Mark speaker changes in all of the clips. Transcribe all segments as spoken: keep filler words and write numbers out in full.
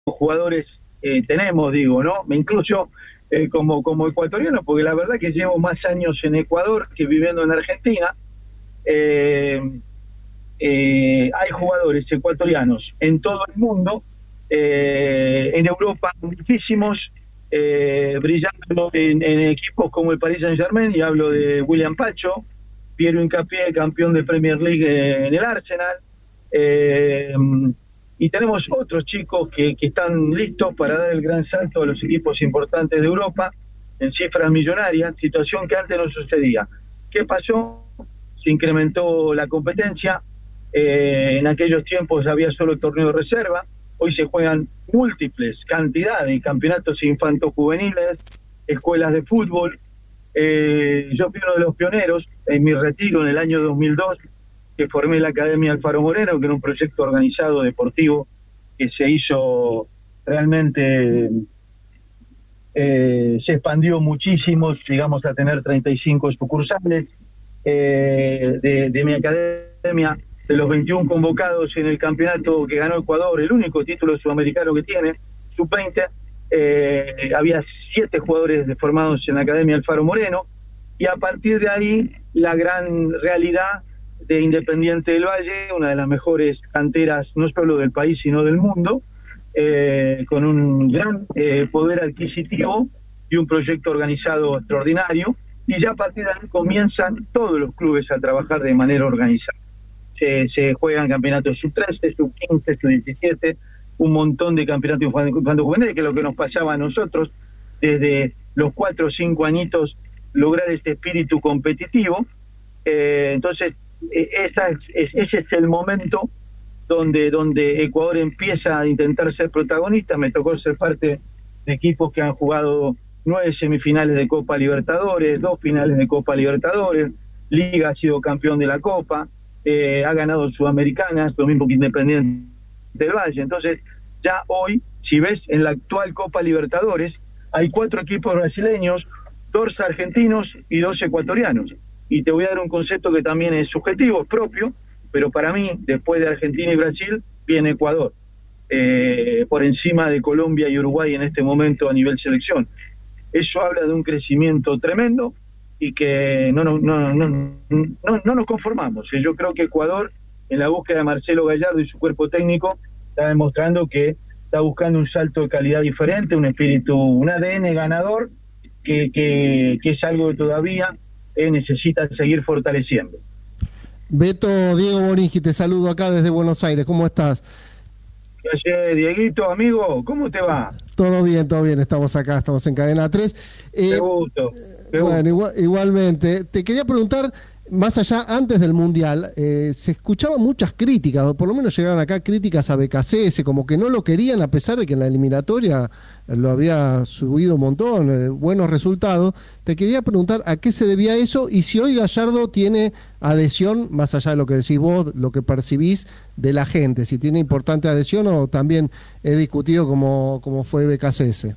Speaker 1: jugadores eh, tenemos, digo, ¿no? Me incluyo eh, como, como ecuatoriano, porque la verdad que llevo más años en Ecuador que viviendo en Argentina. Eh, eh, hay jugadores ecuatorianos en todo el mundo, eh, en Europa muchísimos, eh, brillando en, en equipos como el Paris Saint-Germain, y hablo de William Pacho, Piero Hincapié, campeón de Premier League eh, en el Arsenal, eh, y tenemos otros chicos que, que están listos para dar el gran salto a los equipos importantes de Europa en cifras millonarias, situación que antes no sucedía. ¿Qué pasó? Se incrementó la competencia. Eh, en aquellos tiempos había solo torneo de reserva, hoy se juegan múltiples cantidades de campeonatos infanto-juveniles, escuelas de fútbol. Eh, yo fui uno de los pioneros en mi retiro en el año dos mil dos, que formé la Academia Alfaro Moreno, que era un proyecto organizado deportivo que se hizo realmente, eh, se expandió muchísimo, llegamos a tener treinta y cinco sucursales eh, de, de mi academia. De los veintiún convocados en el campeonato que ganó Ecuador, el único título sudamericano que tiene, sub veinte, eh, había siete jugadores formados en la Academia Alfaro Moreno, y a partir de ahí la gran realidad de Independiente del Valle, una de las mejores canteras no solo del país sino del mundo, eh, con un gran eh, poder adquisitivo y un proyecto organizado extraordinario, y ya a partir de ahí comienzan todos los clubes a trabajar de manera organizada. Se, se juegan campeonatos sub trece, sub quince, sub diecisiete, un montón de campeonatos infanto-juveniles, que es lo que nos pasaba a nosotros desde los cuatro o cinco añitos, lograr este espíritu competitivo. Eh, entonces, eh, esa es, es, ese es el momento donde, donde Ecuador empieza a intentar ser protagonista. Me tocó ser parte de equipos que han jugado nueve semifinales de Copa Libertadores, dos finales de Copa Libertadores, Liga ha sido campeón de la Copa, Eh, ha ganado Sudamericanas, lo mismo que Independiente del Valle. Entonces, ya hoy, si ves en la actual Copa Libertadores, hay cuatro equipos brasileños, dos argentinos y dos ecuatorianos. Y te voy a dar un concepto que también es subjetivo, es propio, pero para mí, después de Argentina y Brasil, viene Ecuador, eh, por encima de Colombia y Uruguay en este momento a nivel selección. Eso habla de un crecimiento tremendo, y que no, no, no, no, no, no nos conformamos. Yo creo que Ecuador, en la búsqueda de Marcelo Gallardo y su cuerpo técnico, está demostrando que está buscando un salto de calidad diferente, un espíritu, un A D N ganador, que, que, que es algo que todavía eh, necesita seguir fortaleciendo.
Speaker 2: Beto, Diego Borinqui, te saludo acá desde Buenos Aires. ¿Cómo estás?
Speaker 1: Gracias, Dieguito, amigo. ¿Cómo te va?
Speaker 2: Todo bien, todo bien. Estamos acá, estamos en Cadena tres. Eh,
Speaker 1: Qué gusto. Qué
Speaker 2: bueno,
Speaker 1: gusto.
Speaker 2: Igual, igualmente. Te quería preguntar, más allá, antes del Mundial, eh, se escuchaban muchas críticas, o por lo menos llegaban acá críticas a B K C S, como que no lo querían, a pesar de que en la eliminatoria lo había subido un montón, eh, buenos resultados. Te quería preguntar a qué se debía eso, y si hoy Gallardo tiene adhesión, más allá de lo que decís vos, lo que percibís de la gente, si tiene importante adhesión, o también he discutido como, como fue B K C S.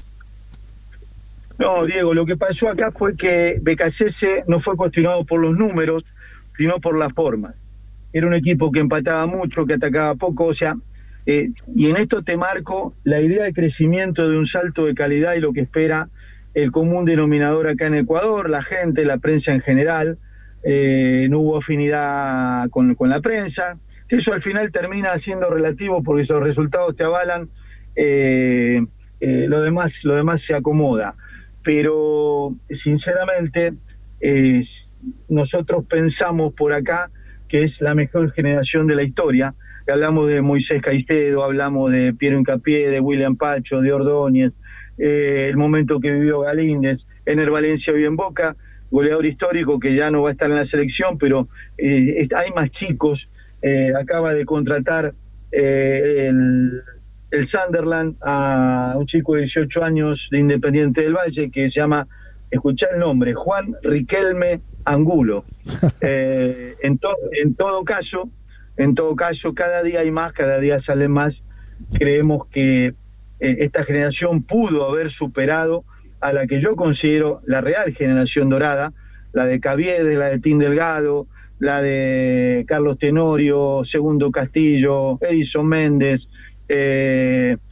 Speaker 1: No, Diego, lo que pasó acá fue que B K C S no fue cuestionado por los números, sino por las formas. Era un equipo que empataba mucho, que atacaba poco, o sea, eh, y en esto te marco la idea de crecimiento de un salto de calidad y lo que espera el común denominador acá en Ecuador, la gente, la prensa en general. Eh, no hubo afinidad con, con la prensa. Eso al final termina siendo relativo, porque esos resultados te avalan, eh, eh, lo demás, lo demás se acomoda. Pero sinceramente eh, nosotros pensamos por acá que es la mejor generación de la historia. Hablamos de Moisés Caicedo, hablamos de Piero Hincapié, de William Pacho, de Ordóñez, eh, el momento que vivió Galíndez, Ener Valencia hoy en Boca, goleador histórico que ya no va a estar en la selección, pero eh, hay más chicos. Eh, acaba de contratar eh, el el Sunderland a un chico de dieciocho años de Independiente del Valle que se llama, escuchá el nombre, Juan Riquelme Angulo. Eh, en, to, en todo caso, en todo caso, cada día hay más, cada día salen más. Creemos que eh, esta generación pudo haber superado a la que yo considero la real generación dorada, la de Caviedes, la de Tim Delgado, la de Carlos Tenorio, Segundo Castillo, Edison Méndez, eh,